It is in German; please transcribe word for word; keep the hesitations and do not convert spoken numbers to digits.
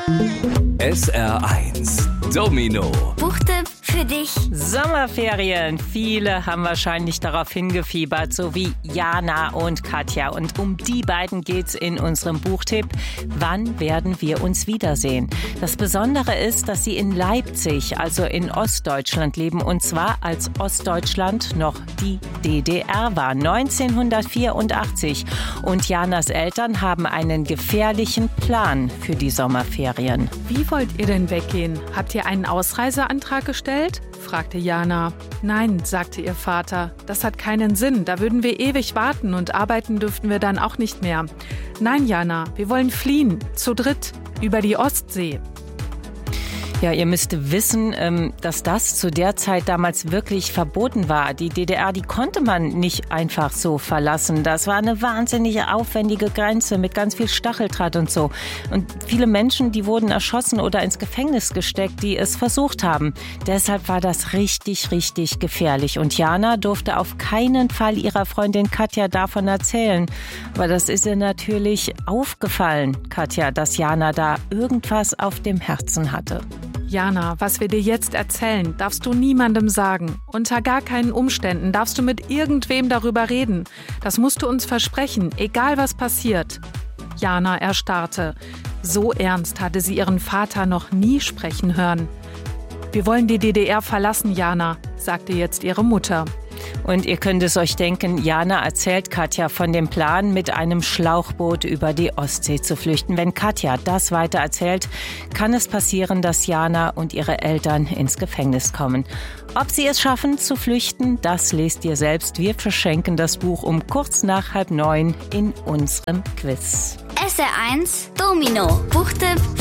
S R eins Domino. Buchtipp für dich. Sommerferien. Viele haben wahrscheinlich darauf hingefiebert, so wie Jana und Katja. Und um die beiden geht's in unserem Buchtipp. Wann werden wir uns wiedersehen? Das Besondere ist, dass sie in Leipzig, also in Ostdeutschland, leben. Und zwar als Ostdeutschland noch die D D R war, neunzehnhundertvierundachtzig. Und Janas Eltern haben einen gefährlichen Plan für die Sommerferien. Wie wollt ihr denn weggehen? Habt ihr einen Ausreiseantrag gestellt? Fragte Jana. Nein, sagte ihr Vater, das hat keinen Sinn, da würden wir ewig warten und arbeiten dürften wir dann auch nicht mehr. Nein, Jana, wir wollen fliehen, zu dritt, über die Ostsee. Ja, ihr müsst wissen, dass das zu der Zeit damals wirklich verboten war. Die D D R, die konnte man nicht einfach so verlassen. Das war eine wahnsinnig aufwendige Grenze mit ganz viel Stacheldraht und so. Und viele Menschen, die wurden erschossen oder ins Gefängnis gesteckt, die es versucht haben. Deshalb war das richtig, richtig gefährlich. Und Jana durfte auf keinen Fall ihrer Freundin Katja davon erzählen. Aber das ist ihr natürlich aufgefallen, Katja, dass Jana da irgendwas auf dem Herzen hatte. Jana, was wir dir jetzt erzählen, darfst du niemandem sagen. Unter gar keinen Umständen darfst du mit irgendwem darüber reden. Das musst du uns versprechen, egal was passiert. Jana erstarrte. So ernst hatte sie ihren Vater noch nie sprechen hören. Wir wollen die D D R verlassen, Jana, sagte jetzt ihre Mutter. Und ihr könnt es euch denken, Jana erzählt Katja von dem Plan, mit einem Schlauchboot über die Ostsee zu flüchten. Wenn Katja das weiter erzählt, kann es passieren, dass Jana und ihre Eltern ins Gefängnis kommen. Ob sie es schaffen zu flüchten, das lest ihr selbst. Wir verschenken das Buch um kurz nach halb neun in unserem Quiz. S R eins Domino. Buchtipp